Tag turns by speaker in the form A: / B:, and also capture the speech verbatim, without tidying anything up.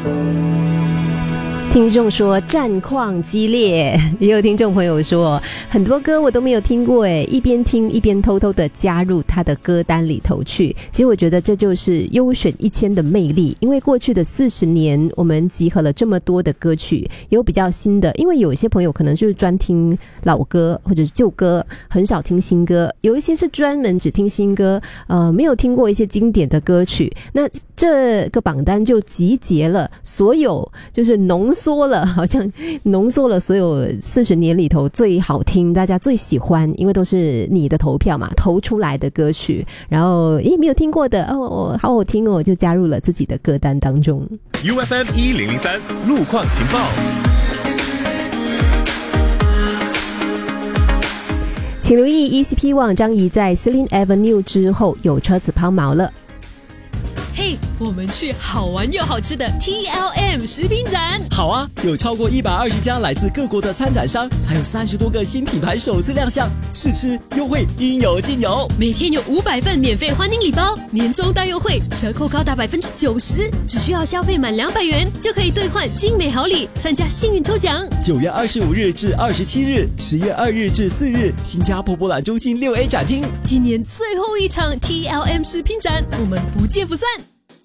A: 听众说战况激烈，也有听众朋友说很多歌我都没有听过诶，一边听一边偷偷的加入他的歌单里头去。其实我觉得这就是优选一千的魅力，因为过去的四十年我们集合了这么多的歌曲，有比较新的，因为有一些朋友可能就是专听老歌或者是旧歌，很少听新歌，有一些是专门只听新歌，呃，没有听过一些经典的歌曲。那这个榜单就集结了所有，就是浓缩了，好像浓缩了所有四十年里头最好听，大家最喜欢，因为都是你的投票嘛，投出来的歌曲。然后诶，没有听过的哦，好好听哦，就加入了自己的歌单当中。
B: U F M 一零零三路况情报。
A: 请留意 E C P 网张仪在 Celine Avenue 之后有车子抛锚了。
C: 嘿、hey, 我们去好玩又好吃的 T L M 食品展。
D: 好啊，有超过一百二十家来自各国的参展商，还有三十多个新品牌首次亮相，试吃优惠应有尽有。
C: 每天有五百份免费欢迎礼包，年终大优惠，折扣高达百分之九十，只需要消费满两百元就可以兑换精美好礼，参加幸运抽奖。
D: 九月二十五日至二十七日，十月二日至四日，新加坡博览中心六 A 展厅，
C: 今年最后一场 T L M 食品展，我们不见不散。